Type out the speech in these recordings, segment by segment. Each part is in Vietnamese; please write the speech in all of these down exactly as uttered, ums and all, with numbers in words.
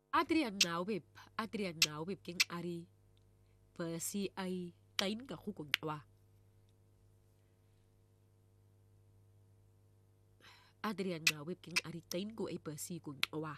Adrian ngáo bịp, Adrian ngáo bịp kinh ari, Percy ai tayin ka hukong wa. Adrian ngáo bịp kinh ari tayin ko ay Percy kong wa.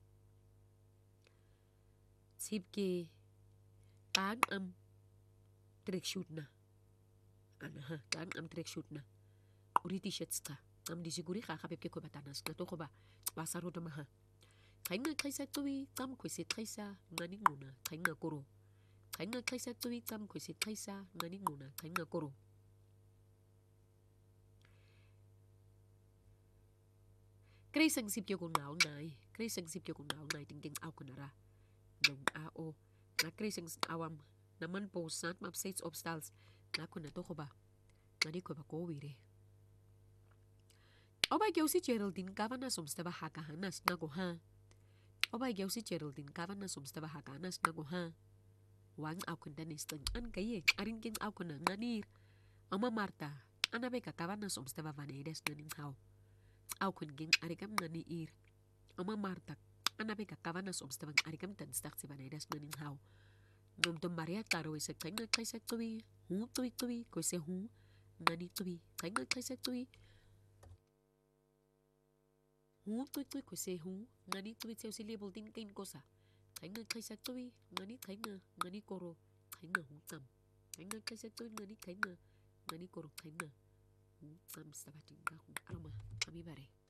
Sip ke tang am trek shoot na. Ana ha, tang am trek shoot na. Uri t-shirt ska. Am di siguri ka kapip ke ko batanas na to ko ba. Basaro dama ha. Kain nga kaisa tuwi tam ko si kaisa ngani nguna kain nga koro. Kain nga kaisa tuwi tam ko si kaisa ngani nguna kain nga koro. Kreisang sip yo kung naong nai. Kreisang sip yo kung naong nai tingking aw ko nara. Nung ao. Na kreisang awam naman po sant mapsates obstacles na ko na to ko ba. Ngani ko ba ko wire. Oba gyaw si Geraldine kava na sumsta ba hakahanas na ko ha. Oba gyaw si Geraldine kava na sumsta ba hakahanas na ko ha. Wang aw kun danis tang an kaye arin kin aw kun na nganir. Ama Marta anabe ka kava na sumsta ba vanedes naning haw. Aw kun ging arikam ngani ir. Ama Marta anabe ka kava na sumsta bang arikam tanstak si vanedes naning haw. Nung tum Maria taro isa kay nga kay sa tuwi. Hu tuwi tuwi ko se hu ngani tuwi. Kay nga kay sa tuwi. Hu tuwi tuwi ko se hu ngani tuwi seo si label din kain ko sa. Kay nga kay sa tuwi ngani kay nga ngani koro kay nga hu tam. Kay nga kay sa tuwi ngani kay nga ngani koro kay nga hu tam sa bating ka hu aroma kami bare.